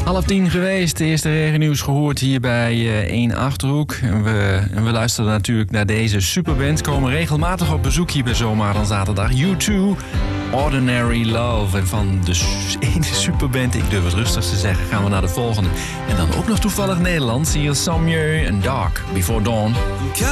9:30 geweest. De eerste regennieuws gehoord hier bij 1 Achterhoek. En we luisteren natuurlijk naar deze superband. Komen regelmatig op bezoek hier bij Zomaar dan Zaterdag. U2, Ordinary Love. En van de ene superband, ik durf het rustig te zeggen, gaan we naar de volgende. En dan ook nog toevallig Nederlands. Hier Sommieu en Dark Before Dawn.